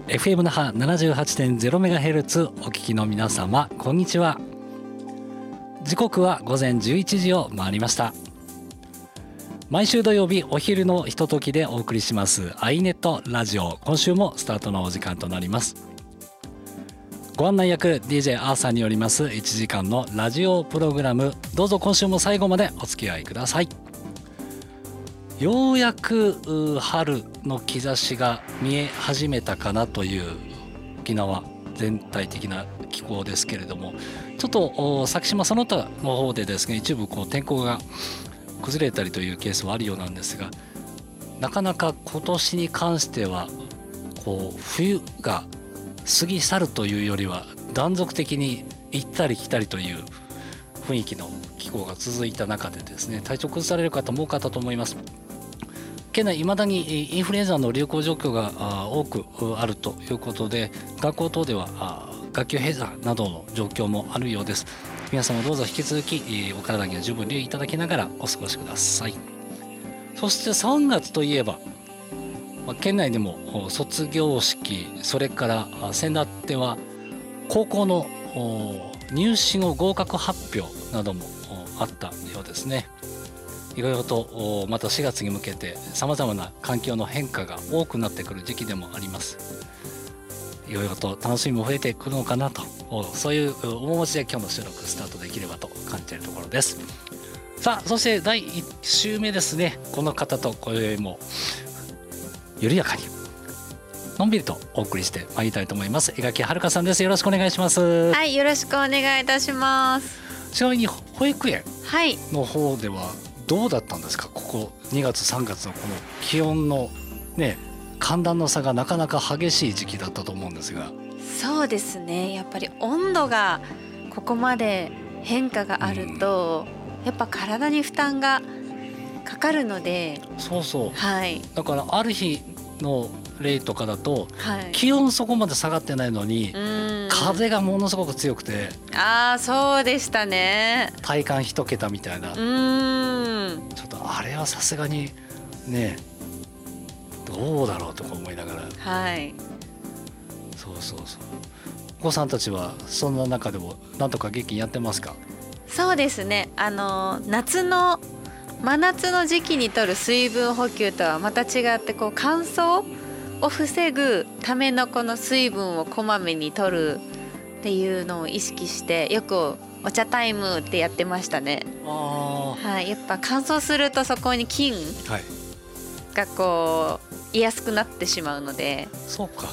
FM 那覇 78.0MHz お聞きの皆様、こんにちは。時刻は午前11時を回りました。毎週土曜日お昼のひとときでお送りしますアイネットラジオ、今週もスタートのお時間となります。ご案内役 DJ アーサーによります1時間のラジオプログラム、どうぞ今週も最後までお付き合いください。ようやく春の兆しが見え始めたかなという沖縄全体的な気候ですけれども、ちょっと先島その他の方でですね、一部天候が崩れたりというケースはあるようなんですが、なかなか今年に関しては冬が過ぎ去るというよりは断続的に行ったり来たりという雰囲気の気候が続いた中でですね、体調崩される方も多かったと思います。県内いまだにインフルエンザの流行状況が多くあるということで、学校等では学級閉鎖などの状況もあるようです。皆様どうぞ引き続きお体には十分留意いただきながらお過ごしください。そして3月といえば、県内でも卒業式、それから先だっては高校の入試の合格発表などもあったようですね。いろいろとまた4月に向けてさまざまな環境の変化が多くなってくる時期でもあります。いろいろと楽しみも増えてくるのかなと、そういう面持ちで今日の収録スタートできればと感じているところです。さあ、そして第1週目ですね。この方と今宵も緩やかにのんびりとお送りしてまいりたいと思います。江垣遥さんです。よろしくお願いします。 はい、よろしくお願いいたします。 ちなみに保育園の方ではどうだったんですか？ここ2月3月のこの気温のね、寒暖の差がなかなか激しい時期だったと思うんですが。 そうですね、やっぱり温度がここまで変化があると、やっぱ体に負担がかかるので。 そうそう、 はい、 だからある日の例とかだと、気温そこまで下がってないのに風がものすごく強くて、 そうでしたね。 体感1桁みたいな。ちょっとあれはさすがにね、どうだろうとか思いながら。そうお子さんたちはそんな中でもなんとか元気にやってますか？ そうですね、真夏の時期にとる水分補給とはまた違って、乾燥を防ぐためのこの水分をこまめに取るっていうのを意識して、よくお茶タイムってやってましたね。やっぱ乾燥するとそこに菌が居やすくなってしまうので。 そうか。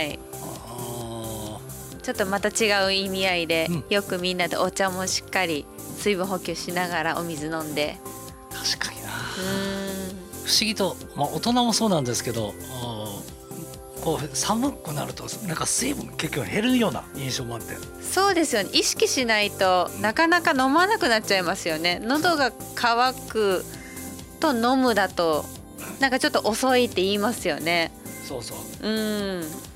ちょっとまた違う意味合いで、よくみんなでお茶もしっかり水分補給しながらお水飲んで。 確かにな。不思議と、大人もそうなんですけど、寒くなるとなんか水分結構減るような印象もあって。 そうですよね、意識しないとなかなか飲まなくなっちゃいますよね。喉が渇くと飲むだとなんかちょっと遅いって言いますよね。 そう